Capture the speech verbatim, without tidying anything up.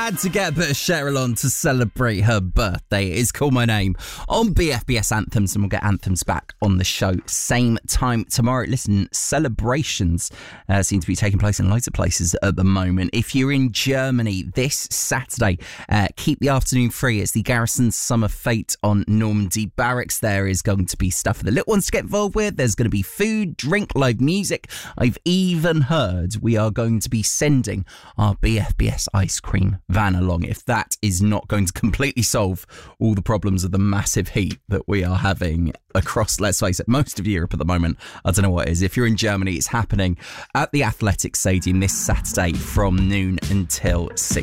had to get a bit of Cheryl on to celebrate her birthday. It is Call My Name on B F B S Anthems, and we'll get Anthems back on the show same time tomorrow. Listen, celebrations uh, seem to be taking place in loads of places at the moment. If you're in Germany this Saturday, uh, keep the afternoon free. It's the Garrison Summer Fete on Normandy Barracks. There is going to be stuff for the little ones to get involved with. There's going to be food, drink, live music. I've even heard we are going to be sending our B F B S ice cream van along, if that is not going to completely solve all the problems of the massive heat that we are having across, let's face it, most of Europe at the moment. I don't know what it is. If you're in Germany, it's happening at the Athletic Stadium this Saturday from noon until six.